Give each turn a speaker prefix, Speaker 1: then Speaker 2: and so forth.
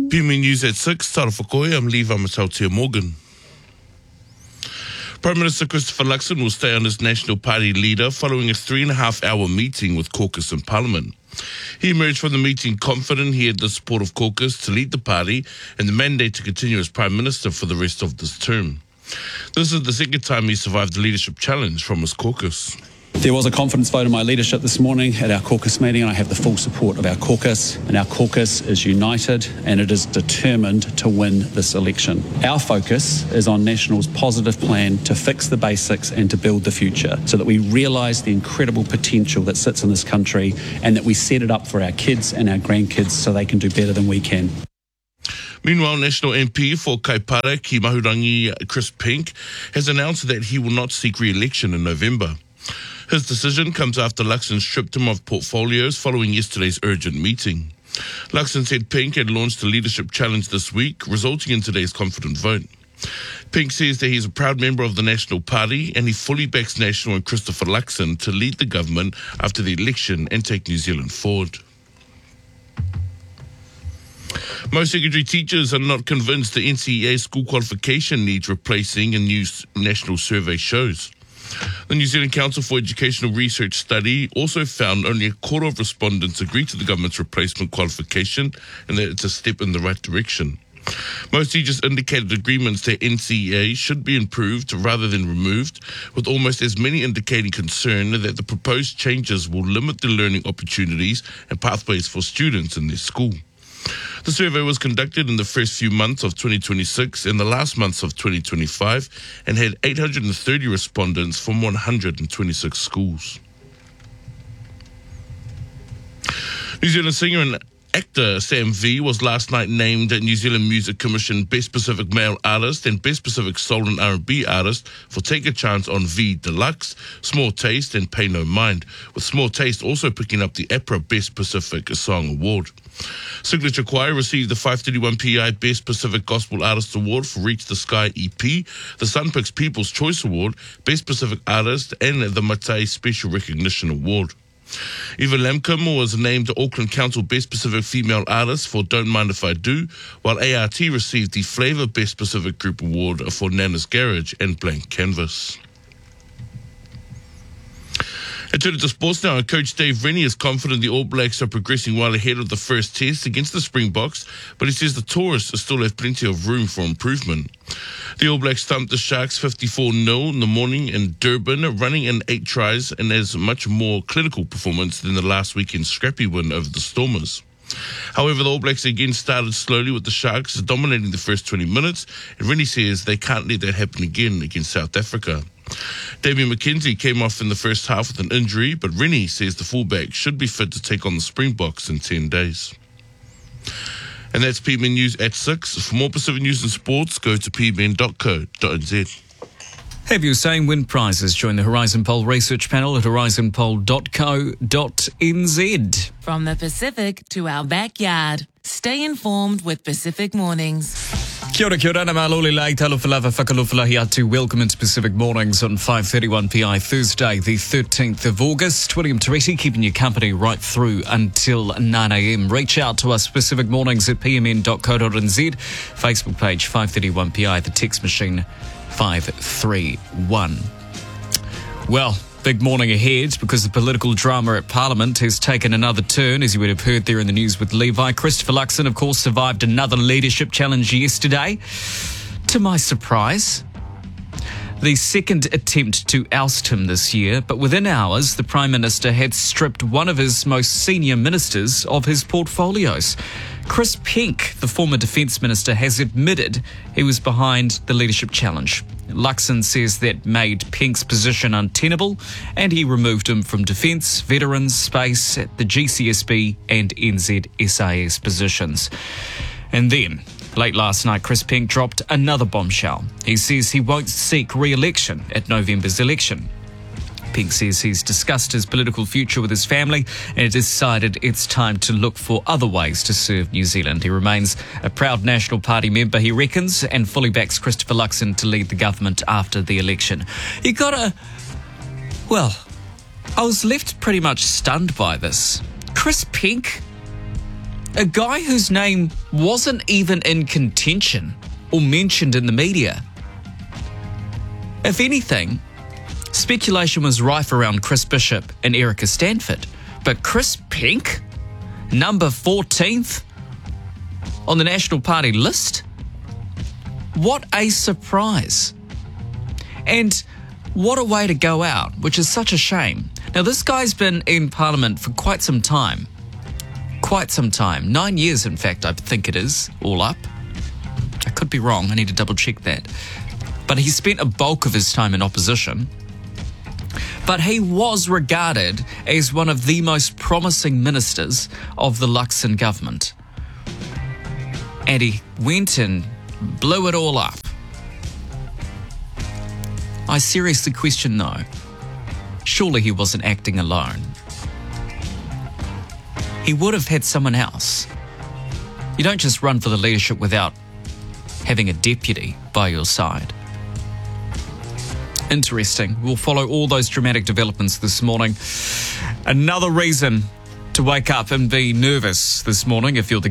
Speaker 1: PME News at 6, Tara Whakoe, I'm Lee Vamatautia Morgan. Prime Minister Christopher Luxon will stay on as National Party leader following a 3.5-hour meeting with caucus in Parliament. He emerged from the meeting confident he had the support of caucus to lead the party and the mandate to continue as Prime Minister for the rest of this term. This is the second time he survived the leadership challenge from his caucus.
Speaker 2: There was a confidence vote in my leadership this morning at our caucus meeting, and I have the full support of our caucus. And our caucus is united and it is determined to win this election. Our focus is on National's positive plan to fix the basics and to build the future so that we realise the incredible potential that sits in this country and that we set it up for our kids and our grandkids so they can do better than we can.
Speaker 1: Meanwhile, National MP for Kaipara ki Mahurangi Chris Pink has announced that he will not seek re-election in November. His decision comes after Luxon stripped him of portfolios following yesterday's urgent meeting. Luxon said Pink had launched a leadership challenge this week, resulting in today's confident vote. Pink says that he's a proud member of the National Party and he fully backs National and Christopher Luxon to lead the government after the election and take New Zealand forward. Most secondary teachers are not convinced the NCEA school qualification needs replacing, a new national survey shows. The New Zealand Council for Educational Research study also found only a quarter of respondents agree to the government's replacement qualification and that it's a step in the right direction. Most teachers indicated agreements that NCEA should be improved rather than removed, with almost as many indicating concern that the proposed changes will limit the learning opportunities and pathways for students in their school. The survey was conducted in the first few months of 2026 and the last months of 2025 and had 830 respondents from 126 schools. New Zealand singer and actor Sam V was last night named New Zealand Music Commission Best Pacific Male Artist and Best Pacific Soul and R&B Artist for Take a Chance on V Deluxe, Small Taste and Pay No Mind, with Small Taste also picking up the APRA Best Pacific Song Award. Signature Choir received the 531 PI Best Pacific Gospel Artist Award for Reach the Sky EP, the Sunpix People's Choice Award, Best Pacific Artist and the Matai Special Recognition Award. Eva Lamcom was named the Auckland Council Best Pacific Female Artist for Don't Mind If I Do, while ART received the Flavour Best Pacific Group Award for Nana's Garage and Blank Canvas. And turning to sports now, Coach Dave Rennie is confident the All Blacks are progressing well ahead of the first test against the Springboks, but he says the tourists still have plenty of room for improvement. The All Blacks thumped the Sharks 54-0 in the morning in Durban, running in 8 tries and has much more clinical performance than the last weekend's scrappy win over the Stormers. However, the All Blacks again started slowly with the Sharks dominating the first 20 minutes, and Rennie says they can't let that happen again against South Africa. Damian McKenzie came off in the first half with an injury, but Rennie says the fullback should be fit to take on the Springboks in 10 days. And that's PMN News at 6. For more Pacific news and sports, go to pmn.co.nz.
Speaker 3: Have your saying win prizes. Join the Horizon Poll research panel at horizonpoll.co.nz.
Speaker 4: From the Pacific to our backyard. Stay informed with Pacific Mornings.
Speaker 3: Kia ora, na maloli lai talofalava whakalofalahi atu. Welcome into Pacific Mornings on 5:31 PI Thursday, the 13th of August. William Teresi keeping you company right through until 9 a.m. Reach out to us, Pacific Mornings at pmn.co.nz. Facebook page 5:31 PI, the text machine 531. Well, big morning ahead because the political drama at Parliament has taken another turn, as you would have heard there in the news with Levi. Christopher Luxon, of course, survived another leadership challenge yesterday. To my surprise, the second attempt to oust him this year, but within hours, the Prime Minister had stripped one of his most senior ministers of his portfolios. Chris Pink, the former Defence Minister, has admitted he was behind the leadership challenge. Luxon says that made Pink's position untenable and he removed him from Defence, Veterans, Space, the GCSB and NZSIS positions. And then, late last night, Chris Pink dropped another bombshell. He says he won't seek re-election at November's election. Pink says he's discussed his political future with his family and decided it's time to look for other ways to serve New Zealand. He remains a proud National Party member, he reckons, and fully backs Christopher Luxon to lead the government after the election. Well, I was left pretty much stunned by this. Chris Pink A guy whose name wasn't even in contention or mentioned in the media. If anything, speculation was rife around Chris Bishop and Erica Stanford. But Chris Penk, number 14th on the National Party list? What a surprise. And what a way to go out, which is such a shame. Now, this guy's been in Parliament for quite some time. 9 years, in fact, I think it is, all up. I could be wrong. I need to double check that. But he spent a bulk of his time in opposition. But he was regarded as one of the most promising ministers of the Luxon government. And he went and blew it all up. I seriously question, though, surely he wasn't acting alone. He would have had someone else. You don't just run for the leadership without having a deputy by your side. Interesting. We'll follow all those dramatic developments this morning. Another reason to wake up and be nervous this morning if you're the